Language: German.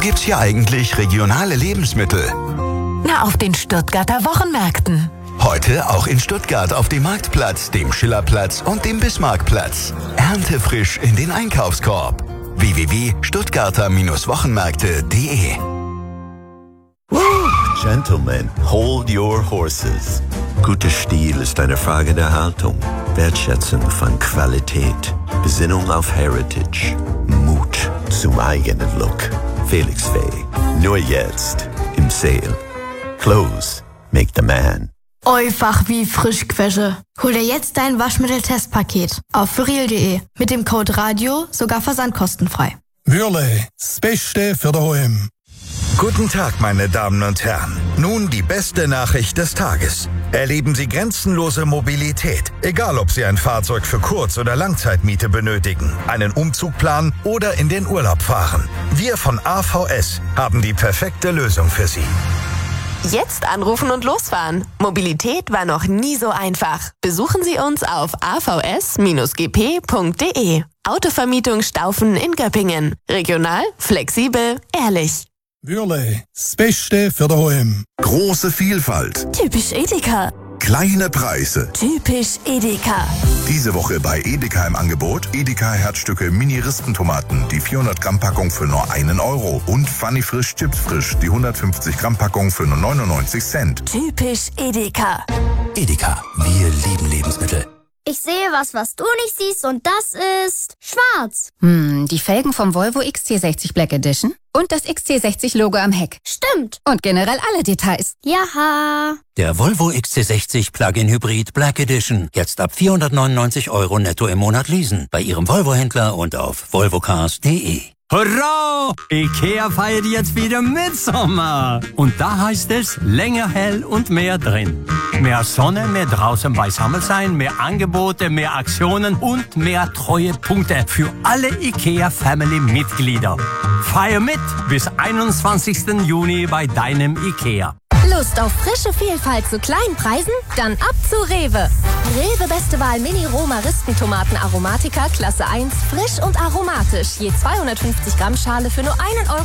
gibt's hier eigentlich regionale Lebensmittel? Na, auf den Stuttgarter Wochenmärkten. Heute auch in Stuttgart auf dem Marktplatz, dem Schillerplatz und dem Bismarckplatz. Erntefrisch in den Einkaufskorb. www.stuttgarter-wochenmärkte.de. Gentlemen, hold your horses. Guter Stil ist eine Frage der Haltung, Wertschätzung von Qualität, Besinnung auf Heritage, Mut zum eigenen Look. Felix Faye, nur jetzt im Sale. Clothes make the man. Einfach wie Frischquäsche. Hol dir jetzt dein Waschmittel-Testpaket auf furiel.de. Mit dem Code RADIO sogar versandkostenfrei. Würle, das Beste für daheim. Guten Tag, meine Damen und Herren. Nun die beste Nachricht des Tages. Erleben Sie grenzenlose Mobilität. Egal, ob Sie ein Fahrzeug für Kurz- oder Langzeitmiete benötigen, einen Umzug planen oder in den Urlaub fahren. Wir von AVS haben die perfekte Lösung für Sie. Jetzt anrufen und losfahren. Mobilität war noch nie so einfach. Besuchen Sie uns auf avs-gp.de. Autovermietung Staufen in Göppingen. Regional, flexibel, ehrlich. Würle, das Beste für daheim. Große Vielfalt. Typisch Edeka. Kleine Preise. Typisch Edeka. Diese Woche bei Edeka im Angebot Edeka Herzstücke Mini-Rispentomaten, die 400 Gramm Packung für nur 1 Euro und Funny Frisch Chips Frisch, die 150 Gramm Packung für nur 99 Cent. Typisch Edeka. Edeka, wir lieben Lebensmittel. Ich sehe was du nicht siehst und das ist schwarz. Die Felgen vom Volvo XC60 Black Edition und das XC60-Logo am Heck. Stimmt. Und generell alle Details. Jaha. Der Volvo XC60 Plug-in Hybrid Black Edition. Jetzt ab 499 € netto im Monat leasen. Bei Ihrem Volvo-Händler und auf volvocars.de. Hurra! Ikea feiert jetzt wieder Mitsommer. Und da heißt es länger hell und mehr drin. Mehr Sonne, mehr draußen beisammen sein, mehr Angebote, mehr Aktionen und mehr Treuepunkte für alle Ikea-Family-Mitglieder. Feier mit bis 21. Juni bei deinem Ikea. Lust auf frische Vielfalt zu kleinen Preisen? Dann ab zu Rewe. Rewe Beste Wahl Mini-Roma-Rispentomaten Aromatica Klasse 1, frisch und aromatisch. Je 250 Gramm Schale für nur 1 Euro.